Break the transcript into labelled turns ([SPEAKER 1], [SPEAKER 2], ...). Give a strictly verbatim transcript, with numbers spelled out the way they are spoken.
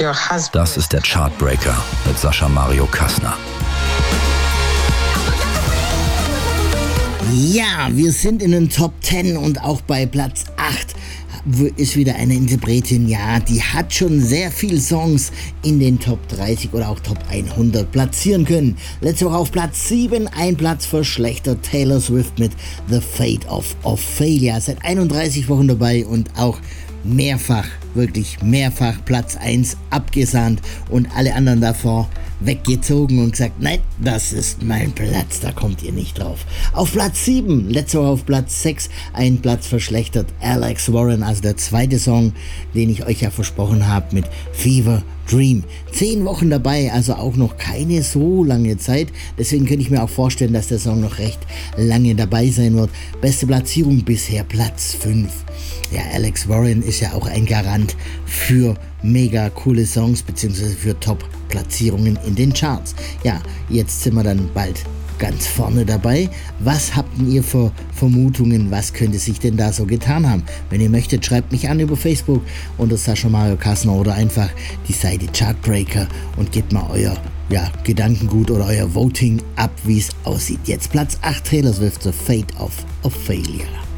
[SPEAKER 1] Das ist der Chartbreaker mit Sascha Mario Kassner.
[SPEAKER 2] Ja, wir sind in den Top zehn und auch bei Platz acht ist wieder eine Interpretin, ja, die hat schon sehr viele Songs in den Top dreißig oder auch Top hundert platzieren können. Letzte Woche auf Platz sieben, ein Platz verschlechtert, Taylor Swift mit The Fate of Ophelia. Seit einunddreißig Wochen dabei und auch mehrfach, wirklich mehrfach Platz eins abgesahnt und alle anderen davor weggezogen und gesagt, nein, das ist mein Platz, da kommt ihr nicht drauf. Auf Platz sieben, letzte Woche auf Platz sechs, ein Platz verschlechtert, Alex Warren, also der zweite Song, den ich euch ja versprochen habe mit Fever Dream. Zehn Wochen dabei, also auch noch keine so lange Zeit, deswegen könnte ich mir auch vorstellen, dass der Song noch recht lange dabei sein wird. Beste Platzierung bisher Platz fünf. Ja, Alex Warren ist ja auch ein Garant für mega coole Songs bzw. für Top-Platzierungen in den Charts. Ja, jetzt sind wir dann bald ganz vorne dabei. Was habt ihr für Vermutungen? Was könnte sich denn da so getan haben? Wenn ihr möchtet, schreibt mich an über Facebook unter Sascha Mario Kassner oder einfach die Seite Chartbreaker und gebt mal euer ja, Gedankengut oder euer Voting ab, wie es aussieht. Jetzt Platz acht, Taylor Swift, The Fate of Ophelia.